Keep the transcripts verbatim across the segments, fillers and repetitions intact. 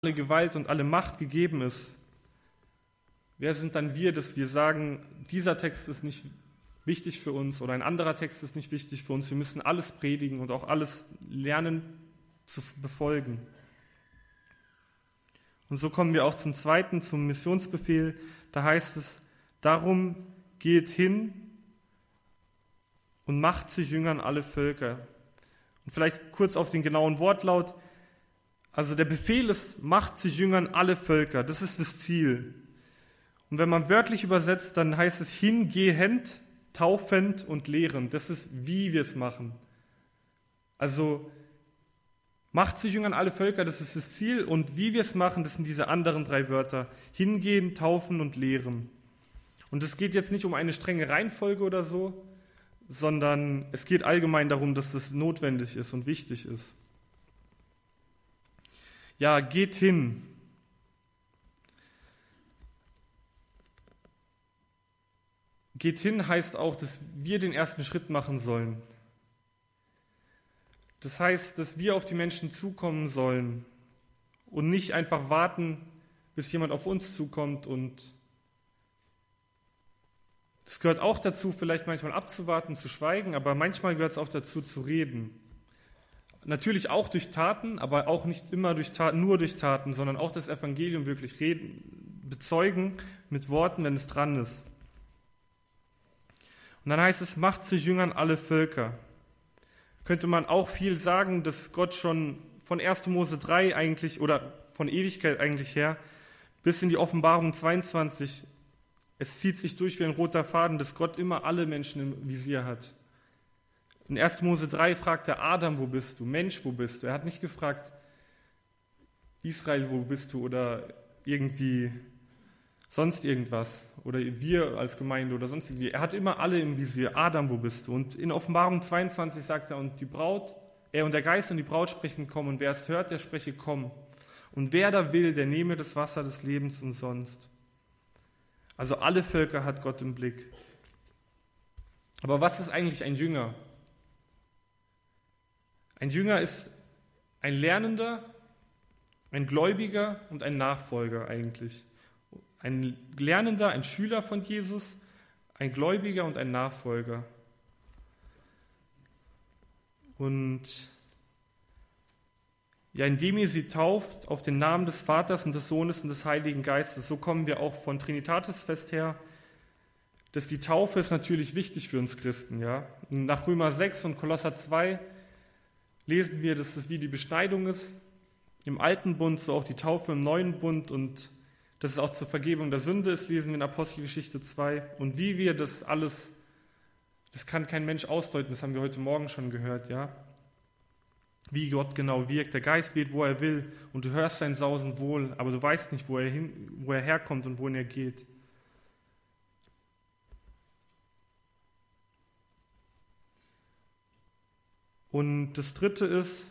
alle Gewalt und alle Macht gegeben ist, wer sind dann wir, dass wir sagen, dieser Text ist nicht wichtig für uns oder ein anderer Text ist nicht wichtig für uns. Wir müssen alles predigen und auch alles lernen zu befolgen. Und so kommen wir auch zum zweiten, zum Missionsbefehl. Da heißt es, darum geht hin und macht zu Jüngern alle Völker. Und vielleicht kurz auf den genauen Wortlaut. Also der Befehl ist, macht zu Jüngern alle Völker. Das ist das Ziel. Und wenn man wörtlich übersetzt, dann heißt es hingehend, taufend und lehrend. Das ist, wie wir es machen. Also macht zu Jüngern alle Völker, das ist das Ziel. Und wie wir es machen, das sind diese anderen drei Wörter. Hingehen, taufen und lehren. Und es geht jetzt nicht um eine strenge Reihenfolge oder so, sondern es geht allgemein darum, dass das notwendig ist und wichtig ist. Ja, geht hin. Geht hin heißt auch, dass wir den ersten Schritt machen sollen. Das heißt, dass wir auf die Menschen zukommen sollen und nicht einfach warten, bis jemand auf uns zukommt. Und es gehört auch dazu, vielleicht manchmal abzuwarten, zu schweigen, aber manchmal gehört es auch dazu, zu reden. Natürlich auch durch Taten, aber auch nicht immer durch Taten, nur durch Taten, sondern auch das Evangelium wirklich reden, bezeugen mit Worten, wenn es dran ist. Und dann heißt es, macht zu Jüngern alle Völker. Könnte man auch viel sagen, dass Gott schon von erster Mose drei eigentlich, oder von Ewigkeit eigentlich her, bis in die Offenbarung zweiundzwanzig, es zieht sich durch wie ein roter Faden, dass Gott immer alle Menschen im Visier hat. In erster Mose drei fragt er Adam, wo bist du? Mensch, wo bist du? Er hat nicht gefragt, Israel, wo bist du? Oder irgendwie sonst irgendwas. Oder wir als Gemeinde oder sonst irgendwie. Er hat immer alle im Visier. Adam, wo bist du? Und in Offenbarung zweiundzwanzig sagt er, und die Braut, er und der Geist und die Braut sprechen, komm. Und wer es hört, der spreche, komm. Und wer da will, der nehme das Wasser des Lebens umsonst. Also alle Völker hat Gott im Blick. Aber was ist eigentlich ein Jünger? Ein Jünger ist ein Lernender, ein Gläubiger und ein Nachfolger eigentlich. Ein Lernender, ein Schüler von Jesus, ein Gläubiger und ein Nachfolger. Und ja, indem ihr sie tauft auf den Namen des Vaters und des Sohnes und des Heiligen Geistes, so kommen wir auch von Trinitatisfest her, dass die Taufe ist natürlich wichtig für uns Christen. Ja? Nach Römer sechs und Kolosser zwei lesen wir, dass es wie die Beschneidung ist, im alten Bund, so auch die Taufe im neuen Bund, und dass es auch zur Vergebung der Sünde ist, lesen wir in Apostelgeschichte zwei. Und wie wir das alles, das kann kein Mensch ausdeuten, das haben wir heute Morgen schon gehört, ja. Wie Gott genau wirkt, der Geist weht, wo er will, und du hörst sein Sausen wohl, aber du weißt nicht, wo er, hin, wo er herkommt und wohin er geht. Und das Dritte ist,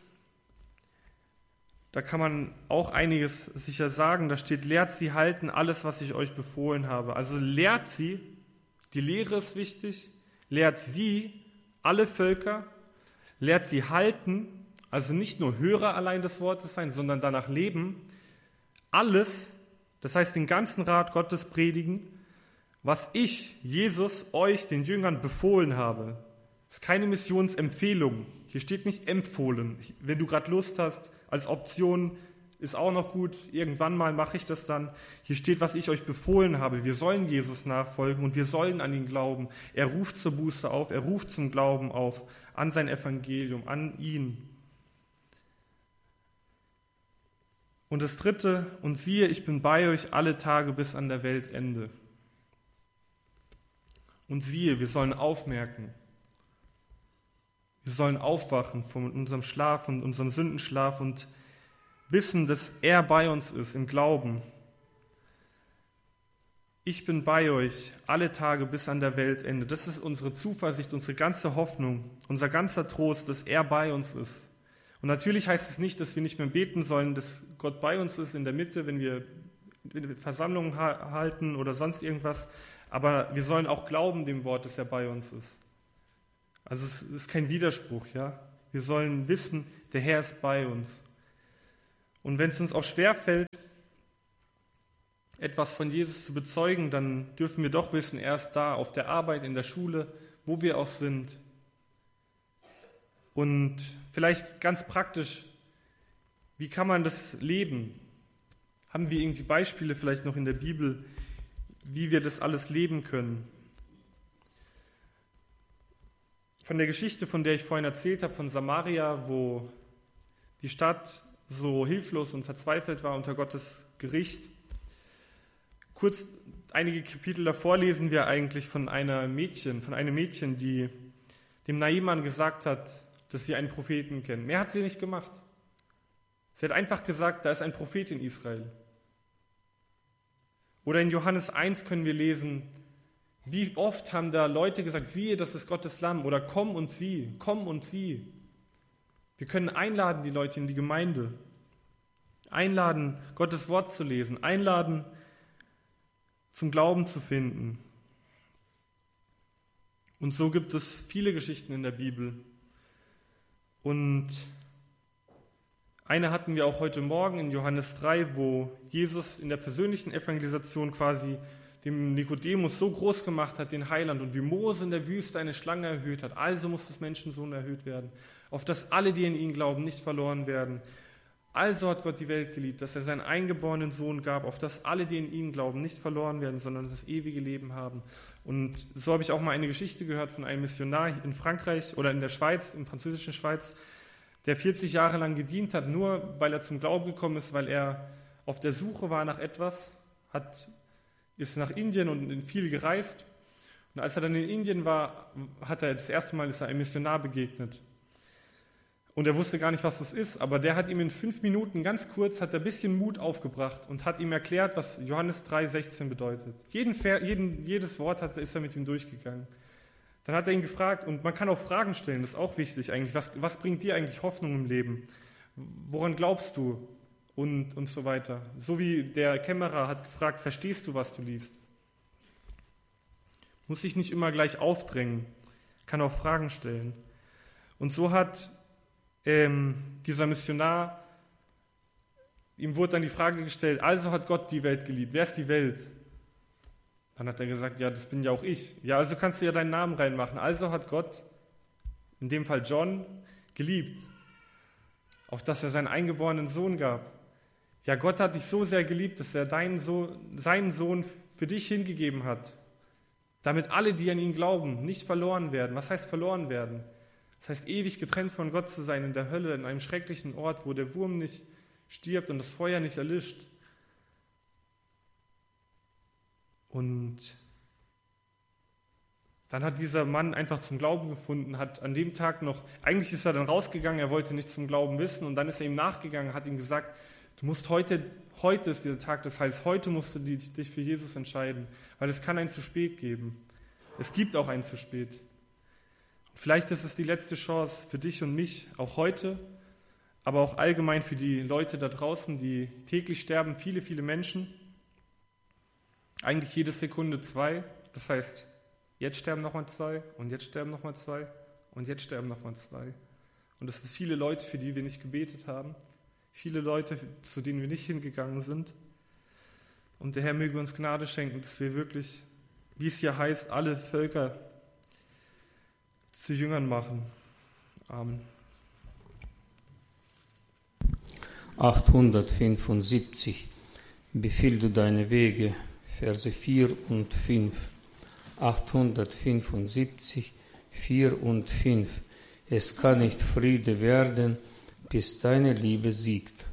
da kann man auch einiges sicher sagen, da steht, lehrt sie halten alles, was ich euch befohlen habe. Also lehrt sie, die Lehre ist wichtig, lehrt sie, alle Völker, lehrt sie halten, also nicht nur Hörer allein des Wortes sein, sondern danach leben, alles, das heißt den ganzen Rat Gottes predigen, was ich, Jesus, euch, den Jüngern, befohlen habe. Das ist keine Missionsempfehlung. Hier steht nicht empfohlen. Wenn du gerade Lust hast, als Option ist auch noch gut, irgendwann mal mache ich das dann. Hier steht, was ich euch befohlen habe. Wir sollen Jesus nachfolgen und wir sollen an ihn glauben. Er ruft zur Buße auf, er ruft zum Glauben auf, an sein Evangelium, an ihn. Und das Dritte, und siehe, ich bin bei euch alle Tage bis an der Weltende. Und siehe, wir sollen aufmerken. Wir sollen aufwachen von unserem Schlaf und unserem Sündenschlaf und wissen, dass er bei uns ist im Glauben. Ich bin bei euch alle Tage bis an der Weltende. Das ist unsere Zuversicht, unsere ganze Hoffnung, unser ganzer Trost, dass er bei uns ist. Und natürlich heißt es nicht, dass wir nicht mehr beten sollen, dass Gott bei uns ist in der Mitte, wenn wir Versammlungen halten oder sonst irgendwas. Aber wir sollen auch glauben dem Wort, dass er bei uns ist. Also es ist kein Widerspruch, ja. Wir sollen wissen, der Herr ist bei uns. Und wenn es uns auch schwerfällt, etwas von Jesus zu bezeugen, dann dürfen wir doch wissen, er ist da, auf der Arbeit, in der Schule, wo wir auch sind. Und vielleicht ganz praktisch, wie kann man das leben? Haben wir irgendwie Beispiele vielleicht noch in der Bibel, wie wir das alles leben können? Von der Geschichte, von der ich vorhin erzählt habe, von Samaria, wo die Stadt so hilflos und verzweifelt war unter Gottes Gericht. Kurz einige Kapitel davor lesen wir eigentlich von einer Mädchen, von einem Mädchen, die dem Naaman gesagt hat, dass sie einen Propheten kennt. Mehr hat sie nicht gemacht. Sie hat einfach gesagt, da ist ein Prophet in Israel. Oder in Johannes eins können wir lesen, wie oft haben da Leute gesagt, siehe, das ist Gottes Lamm, oder komm und sieh, komm und sieh. Wir können einladen, die Leute in die Gemeinde, einladen, Gottes Wort zu lesen, einladen, zum Glauben zu finden. Und so gibt es viele Geschichten in der Bibel. Und eine hatten wir auch heute Morgen in Johannes drei, wo Jesus in der persönlichen Evangelisation quasi dem Nikodemus so groß gemacht hat, den Heiland, und wie Mose in der Wüste eine Schlange erhöht hat, also muss das Menschensohn erhöht werden, auf dass alle, die in ihn glauben, nicht verloren werden. Also hat Gott die Welt geliebt, dass er seinen eingeborenen Sohn gab, auf dass alle, die in ihn glauben, nicht verloren werden, sondern das ewige Leben haben. Und so habe ich auch mal eine Geschichte gehört von einem Missionar in Frankreich oder in der Schweiz, im französischen Schweiz, der vierzig Jahre lang gedient hat, nur weil er zum Glauben gekommen ist, weil er auf der Suche war nach etwas, hat, ist nach Indien und viel gereist. Und als er dann in Indien war, hat er das erste Mal ist er einem Missionar begegnet. Und er wusste gar nicht, was das ist, aber der hat ihm in fünf Minuten, ganz kurz, hat er ein bisschen Mut aufgebracht und hat ihm erklärt, was Johannes drei sechzehn bedeutet. Jeden, jeden, jedes Wort hat, ist er mit ihm durchgegangen. Dann hat er ihn gefragt, und man kann auch Fragen stellen, das ist auch wichtig eigentlich. Was, was bringt dir eigentlich Hoffnung im Leben? Woran glaubst du? Und, und so weiter. So wie der Kämmerer hat gefragt, verstehst du, was du liest? Muss sich nicht immer gleich aufdrängen, kann auch Fragen stellen. Und so hat ähm, dieser Missionar, ihm wurde dann die Frage gestellt, also hat Gott die Welt geliebt. Wer ist die Welt? Dann hat er gesagt, ja, das bin ja auch ich. Ja, also kannst du ja deinen Namen reinmachen. Also hat Gott, in dem Fall John, geliebt, auf dass er seinen eingeborenen Sohn gab. Ja, Gott hat dich so sehr geliebt, dass er deinen Sohn, seinen Sohn für dich hingegeben hat, damit alle, die an ihn glauben, nicht verloren werden. Was heißt verloren werden? Das heißt, ewig getrennt von Gott zu sein in der Hölle, in einem schrecklichen Ort, wo der Wurm nicht stirbt und das Feuer nicht erlischt. Und dann hat dieser Mann einfach zum Glauben gefunden, hat an dem Tag noch, eigentlich ist er dann rausgegangen, er wollte nicht zum Glauben wissen, und dann ist er ihm nachgegangen, hat ihm gesagt, du musst heute, heute ist dieser Tag des Heils, heute musst du dich für Jesus entscheiden, weil es kann ein zu spät geben. Es gibt auch ein zu spät. Vielleicht ist es die letzte Chance für dich und mich, auch heute, aber auch allgemein für die Leute da draußen, die täglich sterben, viele, viele Menschen. Eigentlich jede Sekunde zwei, das heißt, jetzt sterben nochmal zwei und jetzt sterben nochmal zwei und jetzt sterben nochmal zwei. Und das sind viele Leute, für die wir nicht gebetet haben, viele Leute, zu denen wir nicht hingegangen sind. Und der Herr möge uns Gnade schenken, dass wir wirklich, wie es hier heißt, alle Völker zu Jüngern machen. Amen. achthundertfünfundsiebzig. Befiehl du deine Wege, Verse vier und fünf. achthundertfünfundsiebzig, vier und fünf. Es kann nicht Friede werden, bis deine Liebe siegt.